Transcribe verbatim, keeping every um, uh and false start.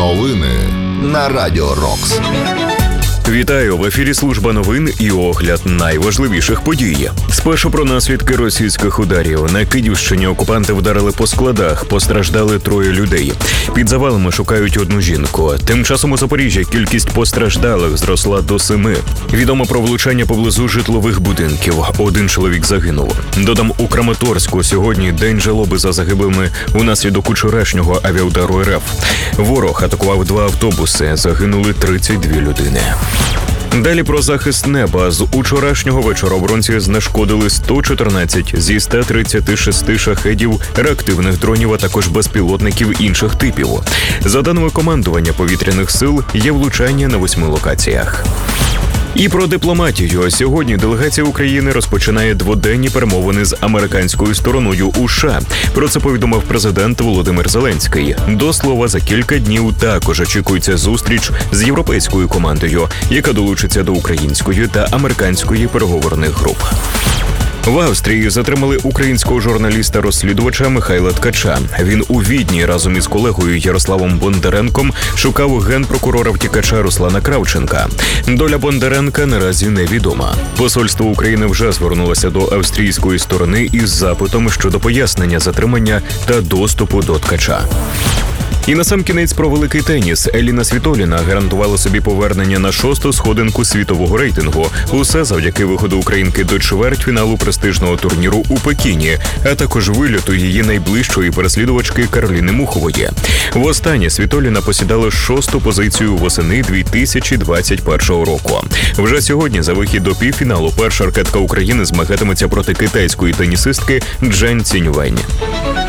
Новини на Радіо Рокс. Вітаю! В ефірі служба новин і огляд найважливіших подій. Спершу про наслідки російських ударів. На Київщині окупанти вдарили по складах, постраждали троє людей. Під завалами шукають одну жінку. Тим часом у Запоріжжі кількість постраждалих зросла до семи. Відомо про влучання поблизу житлових будинків. Один чоловік загинув. Додам, у Краматорську сьогодні день жалоби за загиблими унаслідок учорашнього авіаудару РФ. Ворог атакував два автобуси, загинули тридцять дві людини. Далі про захист неба. З учорашнього вечора оборонці знешкодили сто чотирнадцять зі ста тридцяти шести шахедів, реактивних дронів, а також безпілотників інших типів. За даними командування повітряних сил, є влучання на восьми локаціях. І про дипломатію. Сьогодні делегація України розпочинає дводенні перемовини з американською стороною у США. Про це повідомив президент Володимир Зеленський. До слова, за кілька днів також очікується зустріч з європейською командою, яка долучиться до української та американської переговорних груп. В Австрії затримали українського журналіста-розслідувача Михайла Ткача. Він у Відні разом із колегою Ярославом Бондаренком шукав генпрокурора втікача Руслана Кравченка. Доля Бондаренка наразі невідома. Посольство України вже звернулося до австрійської сторони із запитом щодо пояснення затримання та доступу до Ткача. І насамкінець про великий теніс. Еліна Світоліна гарантувала собі повернення на шосту сходинку світового рейтингу. Усе завдяки виходу українки до чвертьфіналу престижного турніру у Пекіні, а також вильоту її найближчої переслідувачки Кароліни Мухової. Востаннє Світоліна посідала шосту позицію восени дві тисячі двадцять першого року. Вже сьогодні за вихід до півфіналу перша ракетка України змагатиметься проти китайської тенісистки Джен Ціньвень.